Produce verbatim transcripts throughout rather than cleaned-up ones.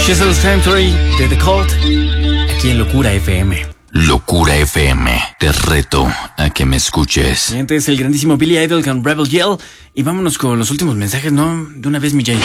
Chisel Sanctuary de The Cult, aquí en Locura F M. Locura F M, te reto a que me escuches. Y antes el grandísimo Billy Idol con Rebel Yell. Y vámonos con los últimos mensajes, ¿no? De una vez, mi Jay.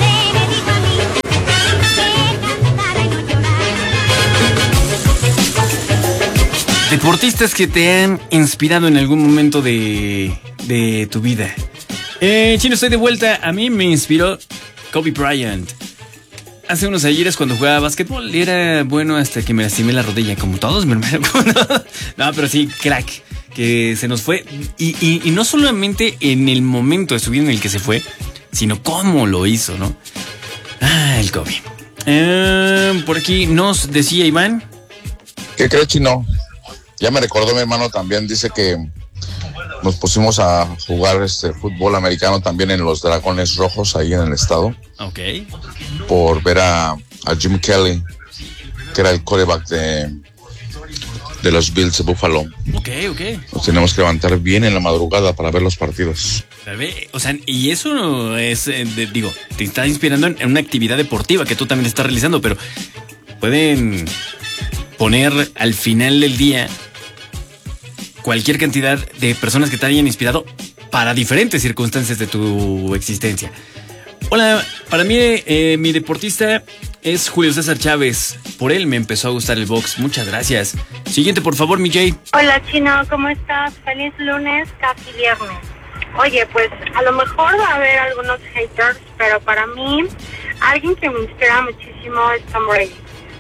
Deportistas que te han inspirado en algún momento de, de tu vida. Eh, Chino, estoy de vuelta. A mí me inspiró Kobe Bryant. Hace unos ayeres cuando jugaba básquetbol era bueno hasta que me lastimé la rodilla, como todos, mi hermano. No, pero sí, crack, que se nos fue. Y, y, y no solamente en el momento de su vida en el que se fue, sino cómo lo hizo, ¿no? Ah, el Kobe. Eh, por aquí nos decía Iván. ¿Qué crees, Chino? Ya me recordó mi hermano también, dice que nos pusimos a jugar este fútbol americano también en los Dragones Rojos ahí en el estado. Ok. Por ver a, a Jim Kelly, que era el quarterback de, de los Bills de Buffalo. Ok, ok. Nos tenemos que levantar bien en la madrugada para ver los partidos. O sea, y eso es, eh, de, digo, te está inspirando en, en una actividad deportiva que tú también estás realizando, pero pueden poner al final del día cualquier cantidad de personas que te hayan inspirado para diferentes circunstancias de tu existencia. Hola, para mí eh, mi deportista es Julio César Chávez. Por él me empezó a gustar el box. Muchas gracias. Siguiente, por favor, mi Jay. Hola, Chino, ¿cómo estás? Feliz lunes, casi viernes. Oye, pues a lo mejor va a haber algunos haters, pero para mí alguien que me inspira muchísimo es Tom Brady.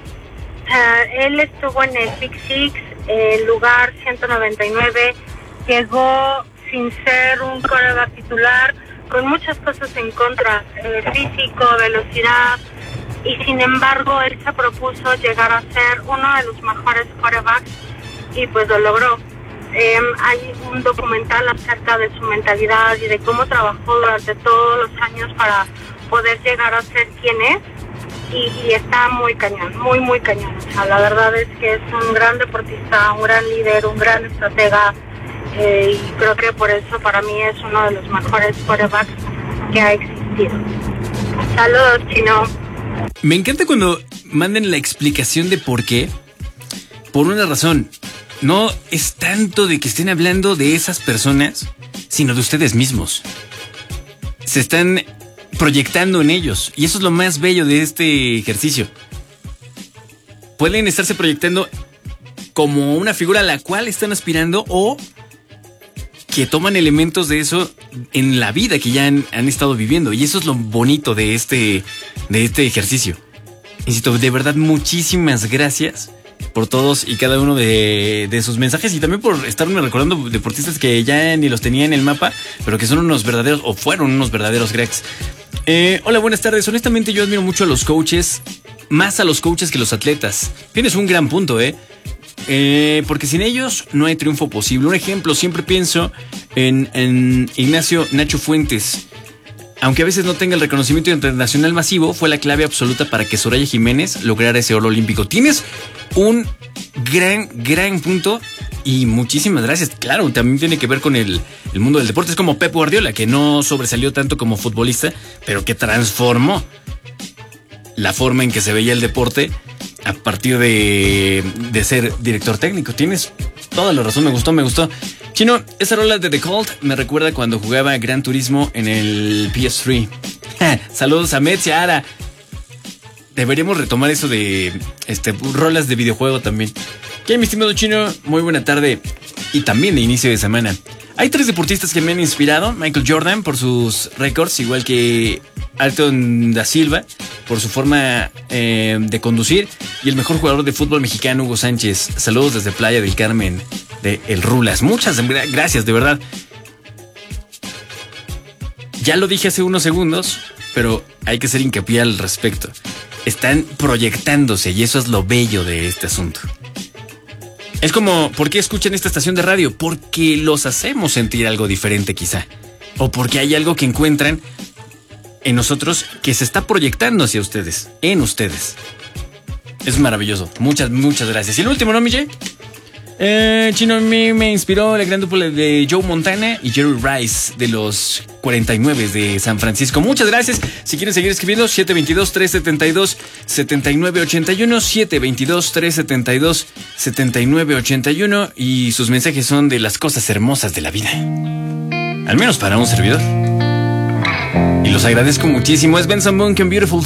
Uh, él estuvo en el Big Six, el lugar ciento noventa y nueve, llegó sin ser un quarterback titular, con muchas cosas en contra, eh, físico, velocidad, y sin embargo él se propuso llegar a ser uno de los mejores quarterbacks y pues lo logró. Eh, hay un documental acerca de su mentalidad y de cómo trabajó durante todos los años para poder llegar a ser quien es. Y, y está muy cañón, muy, muy cañón. O sea, la verdad es que es un gran deportista, un gran líder, un gran estratega. Eh, y creo que por eso para mí es uno de los mejores quarterbacks que ha existido. Saludos, Chino. Me encanta cuando manden la explicación de por qué. Por una razón. No es tanto de que estén hablando de esas personas, sino de ustedes mismos. Se están proyectando en ellos. Y eso es lo más bello de este ejercicio. Pueden estarse proyectando como una figura a la cual están aspirando o que toman elementos de eso en la vida que ya han, han estado viviendo. Y eso es lo bonito de este, de este ejercicio. Insisto, de verdad, muchísimas gracias por todos y cada uno de, de sus mensajes y también por estarme recordando deportistas que ya ni los tenía en el mapa, pero que son unos verdaderos, o fueron unos verdaderos cracks. Eh, hola, buenas tardes. Honestamente yo admiro mucho a los coaches, más a los coaches que los atletas. Tienes un gran punto, ¿eh? Eh, porque sin ellos no hay triunfo posible. Un ejemplo, siempre pienso en, en Ignacio Nacho Fuentes. Aunque a veces no tenga el reconocimiento internacional masivo, fue la clave absoluta para que Soraya Jiménez lograra ese oro olímpico. Tienes un gran, gran punto y muchísimas gracias. Claro, también tiene que ver con el, el mundo del deporte. Es como Pep Guardiola, que no sobresalió tanto como futbolista, pero que transformó la forma en que se veía el deporte a partir de, de ser director técnico. Tienes toda la razón, me gustó, me gustó. Chino, esa rola de The Cult me recuerda cuando jugaba Gran Turismo en el P S tres. Saludos a Metz y a Ara. Deberíamos retomar eso de este, rolas de videojuego también. ¿Qué, mi estimado Chino? Muy buena tarde y también de inicio de semana. Hay tres deportistas que me han inspirado. Michael Jordan por sus récords, igual que Ayrton da Silva por su forma eh, de conducir, y el mejor jugador de fútbol mexicano, Hugo Sánchez. Saludos desde Playa del Carmen de El Rulas. Muchas gracias, de verdad. Ya lo dije hace unos segundos, pero hay que hacer hincapié al respecto. Están proyectándose y eso es lo bello de este asunto. Es como, ¿por qué escuchan esta estación de radio? Porque los hacemos sentir algo diferente quizá. O porque hay algo que encuentran en nosotros que se está proyectando hacia ustedes, en ustedes. Es maravilloso. Muchas, muchas gracias. Y el último, ¿no, Mille? Eh, Chino, a mí me inspiró la gran dupla de Joe Montana y Jerry Rice de los cuarenta y nueve de San Francisco. Muchas gracias. Si quieren seguir escribiendo, siete dos dos, tres siete dos, siete nueve ocho uno, siete dos dos, tres siete dos, siete nueve ocho uno, y sus mensajes son de las cosas hermosas de la vida. Al menos para un servidor. Y los agradezco muchísimo. Es Benson Boone con Beautiful